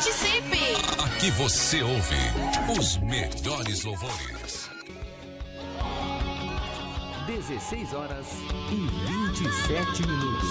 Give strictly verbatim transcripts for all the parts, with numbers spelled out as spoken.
Participe! Aqui você ouve os melhores louvores. dezesseis horas e vinte e sete minutos.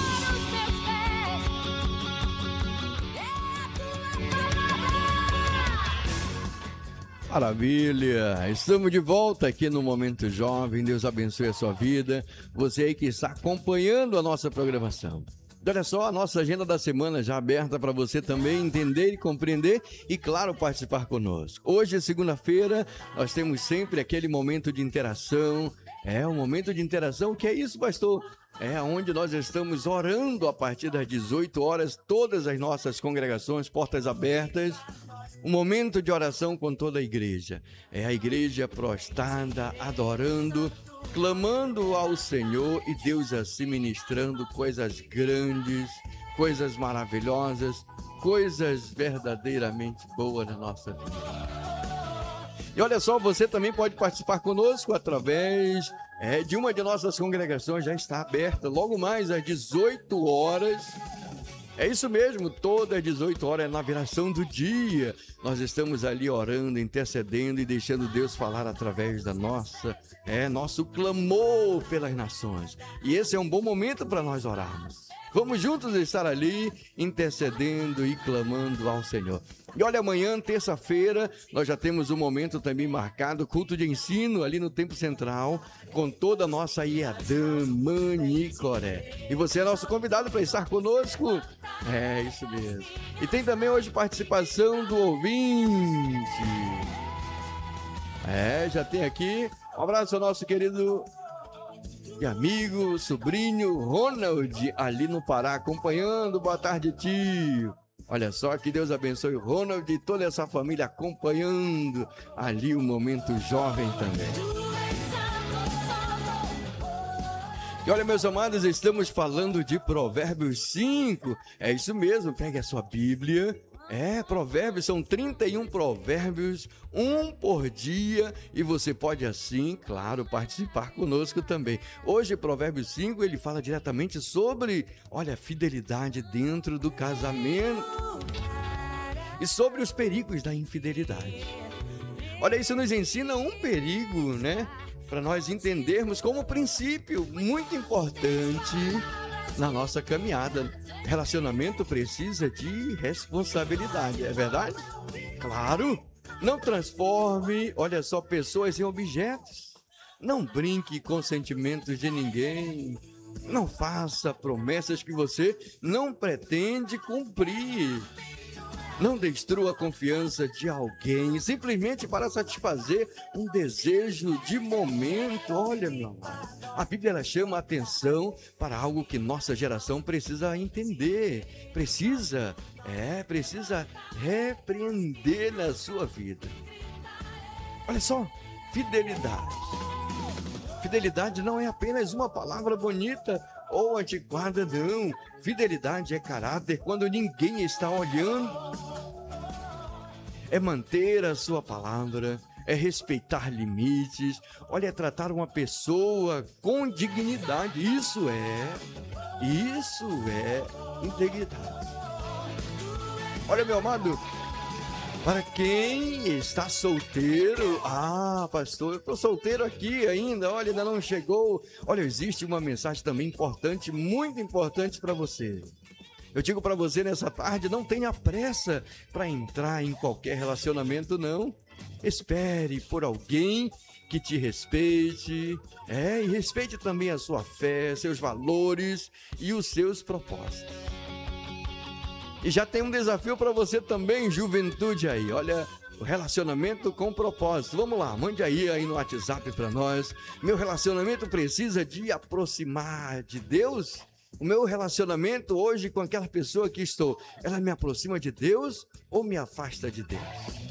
Maravilha! Estamos de volta aqui no Momento Jovem. Deus abençoe a sua vida. Você aí que está acompanhando a nossa programação. Olha só, a nossa agenda da semana já aberta para você também entender e compreender e, claro, participar conosco. Hoje, segunda-feira, nós temos sempre aquele momento de interação. É um momento de interação. O que é isso, pastor? É onde nós estamos orando a partir das dezoito horas, todas as nossas congregações, portas abertas. Um momento de oração com toda a igreja. É a igreja prostrada, adorando, clamando ao Senhor e Deus assim ministrando coisas grandes, coisas maravilhosas, coisas verdadeiramente boas na nossa vida. E olha só, você também pode participar conosco através é, de uma de nossas congregações, já está aberta logo mais às dezoito horas. É isso mesmo, todas as dezoito horas na viração do dia. Nós estamos ali orando, intercedendo e deixando Deus falar através da nossa, é, nosso clamor pelas nações. E esse é um bom momento para nós orarmos. Vamos juntos estar ali, intercedendo e clamando ao Senhor. E olha, amanhã, terça-feira, nós já temos um momento também marcado, culto de ensino ali no Templo Central, com toda a nossa Iadã Manicoré. E você é nosso convidado para estar conosco? É, isso mesmo. E tem também hoje participação do ouvinte. É, já tem aqui. Um abraço ao nosso querido e amigo, sobrinho Ronald, ali no Pará, acompanhando. Boa tarde, tio. Olha só, que Deus abençoe o Ronald e toda essa família acompanhando ali o Momento Jovem também. E olha, meus amados, estamos falando de Provérbios cinco. É isso mesmo, pegue a sua Bíblia. É, provérbios, são trinta e um provérbios, um por dia, e você pode assim, claro, participar conosco também. Hoje, Provérbios cinco, ele fala diretamente sobre, olha, fidelidade dentro do casamento e sobre os perigos da infidelidade. Olha, isso nos ensina um perigo, né, para nós entendermos como princípio muito importante na nossa caminhada. Relacionamento precisa de responsabilidade, é verdade? Claro! Não transforme, olha só, pessoas em objetos. Não brinque com sentimentos de ninguém. Não faça promessas que você não pretende cumprir. Não destrua a confiança de alguém simplesmente para satisfazer um desejo de momento. Olha, meu amado, a Bíblia ela chama a atenção para algo que nossa geração precisa entender, precisa, é, precisa repreender na sua vida. Olha só, fidelidade. Fidelidade não é apenas uma palavra bonita ou antiquada, não. Fidelidade é caráter quando ninguém está olhando. É manter a sua palavra, é respeitar limites, olha, é tratar uma pessoa com dignidade. Isso é, isso é integridade. Olha, meu amado, para quem está solteiro, ah, pastor, eu estou solteiro aqui ainda, olha, ainda não chegou. Olha, existe uma mensagem também importante, muito importante para você. Eu digo para você nessa tarde, não tenha pressa para entrar em qualquer relacionamento, não. Espere por alguém que te respeite, é, e respeite também a sua fé, seus valores e os seus propósitos. E já tem um desafio para você também, juventude aí, olha, o relacionamento com propósito. Vamos lá, mande aí, aí no WhatsApp para nós. Meu relacionamento precisa de aproximar de Deus? O meu relacionamento hoje com aquela pessoa que estou, ela me aproxima de Deus ou me afasta de Deus?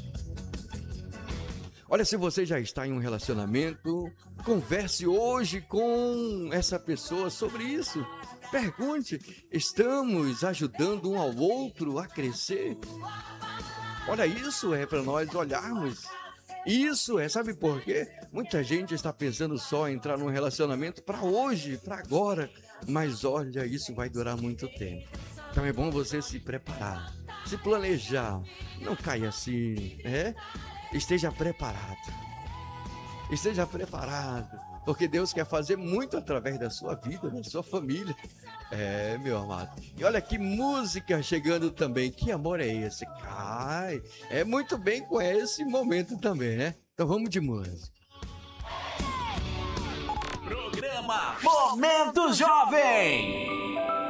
Olha, se você já está em um relacionamento, converse hoje com essa pessoa sobre isso. Pergunte, estamos ajudando um ao outro a crescer? Olha, isso é para nós olharmos. Isso é, sabe por quê? Muita gente está pensando só em entrar num relacionamento para hoje, para agora. Mas olha, isso vai durar muito tempo. Então é bom você se preparar. se planejar, não caia assim, né? Esteja preparado. Esteja preparado, porque Deus quer fazer muito através da sua vida, da sua família. É, meu amado. E olha que música chegando também. Que amor é esse? Cai. É muito bem com esse momento também, né? Então vamos de música. Programa Momento Jovem.